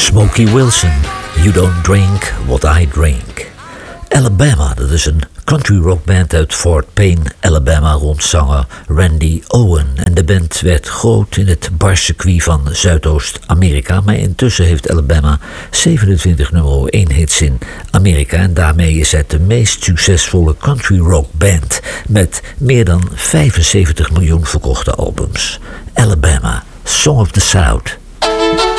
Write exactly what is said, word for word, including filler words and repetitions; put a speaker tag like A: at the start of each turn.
A: Smokey Wilson, You Don't Drink What I Drink. Alabama, dat is een country rock band uit Fort Payne, Alabama, rond zanger Randy Owen. En de band werd groot in het barcircuit van Zuidoost-Amerika, maar intussen heeft Alabama zevenentwintig nummer één hits in Amerika. En daarmee is het de meest succesvolle country rock band met meer dan vijfenzeventig miljoen verkochte albums. Alabama, Song of the South.